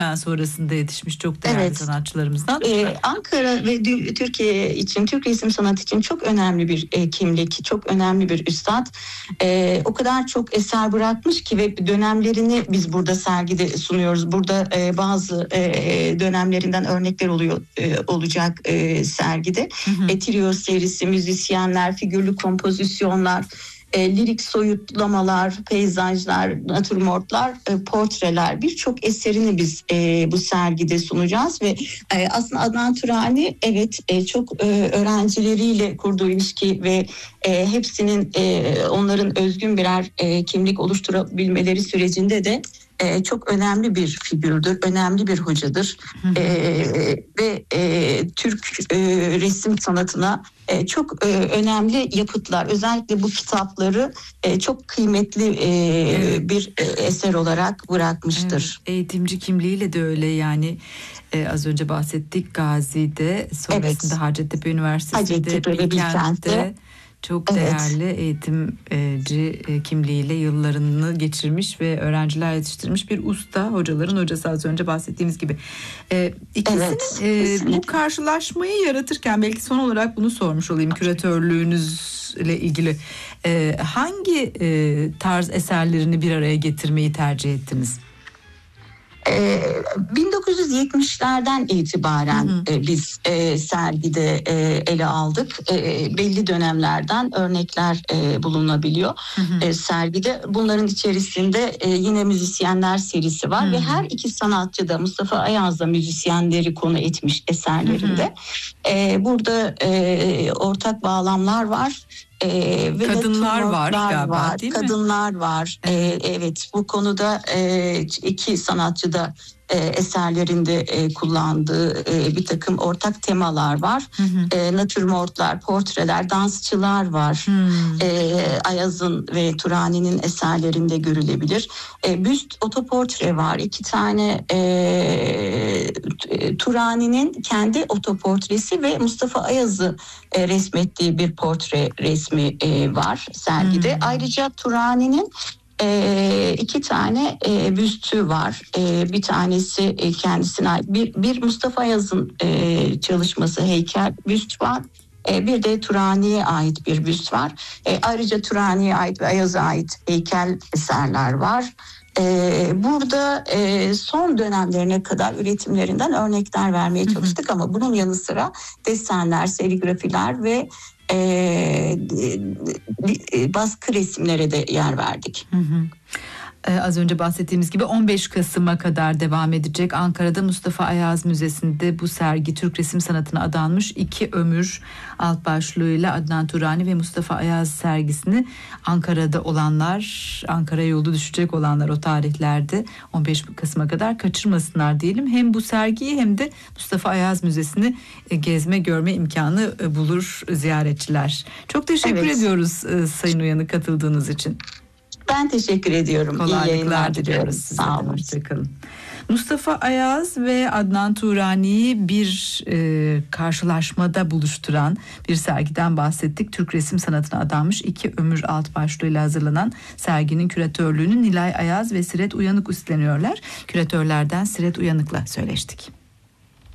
sonrasında yetişmiş çok değerli sanatçılarımızdan. Ankara ve Türkiye için, Türk resim sanatı için çok önemli bir kimlik, çok önemli bir üstad. O kadar çok eser bırakmış ki ve dönemlerini biz burada sergide sunuyoruz. Burada bazı dönemlerinden örnekler olacak sergide. Trio serisi, müzisyenler, figürlü kompozisyonlar, lirik soyutlamalar, peyzajlar, natürmortlar, portreler, birçok eserini biz bu sergide sunacağız ve aslında Adnan Turani çok öğrencileriyle kurduğu ilişki ve hepsinin onların özgün birer kimlik oluşturabilmeleri sürecinde de çok önemli bir figürdür, önemli bir hocadır ve Türk resim sanatına çok önemli yapıtlar, özellikle bu kitapları çok kıymetli bir eser olarak bırakmıştır. Evet, eğitimci kimliğiyle de öyle yani. Az önce bahsettik Gazi'de, sonrasında Hacettepe Üniversitesi'nde, Bilkent'te çok değerli eğitimci kimliğiyle yıllarını geçirmiş ve öğrenciler yetiştirmiş bir usta, hocaların hocası, az önce bahsettiğimiz gibi. İkisinin bu karşılaşmayı yaratırken belki son olarak bunu sormuş olayım, küratörlüğünüzle ilgili. Hangi tarz eserlerini bir araya getirmeyi tercih ettiniz? 1970'lerden itibaren biz sergide ele aldık. Belli dönemlerden örnekler bulunabiliyor sergide. Bunların içerisinde yine müzisyenler serisi var ve her iki sanatçı da, Mustafa Ayaz da müzisyenleri konu etmiş eserlerinde. Burada ortak bağlamlar var. Ve kadınlar var galiba, değil mi? Kadınlar var. Evet, bu konuda iki sanatçı da eserlerinde kullandığı bir takım ortak temalar var. Natürmortlar, portreler, dansçılar var. Ayaz'ın ve Turani'nin eserlerinde görülebilir. Büst otoportre var. 2 tane Turani'nin kendi otoportresi ve Mustafa Ayaz'ı resmettiği bir portre resmi var sergide. Ayrıca Turani'nin 2 tane büstü var. Bir tanesi kendisine ait. Bir Mustafa Ayaz'ın çalışması, heykel büst var. Bir de Turani'ye ait bir büst var. Ayrıca Turani'ye ait ve Ayaz'a ait heykel eserler var. Burada son dönemlerine kadar üretimlerinden örnekler vermeye çalıştık ama bunun yanı sıra desenler, serigrafiler ve baskı resimlere de yer verdik. Az önce bahsettiğimiz gibi 15 Kasım'a kadar devam edecek. Ankara'da Mustafa Ayaz Müzesi'nde bu sergi Türk resim sanatına adanmış 2 ömür alt başlığıyla Adnan Turani ve Mustafa Ayaz sergisini Ankara'da olanlar, Ankara'ya yolu düşecek olanlar o tarihlerde 15 Kasım'a kadar kaçırmasınlar diyelim. Hem bu sergiyi hem de Mustafa Ayaz Müzesi'ni gezme görme imkanı bulur ziyaretçiler. Çok teşekkür ediyoruz Sayın Uyanık katıldığınız için. Ben teşekkür ediyorum. Kolaylıklar diliyoruz size. Sağ olun. Hoşçakalın. Mustafa Ayaz ve Adnan Turani'yi bir karşılaşmada buluşturan bir sergiden bahsettik. Türk resim sanatına adanmış 2 ömür alt başlığıyla hazırlanan serginin küratörlüğünü Nilay Ayaz ve Siret Uyanık üstleniyorlar. Küratörlerden Siret Uyanık'la söyleştik.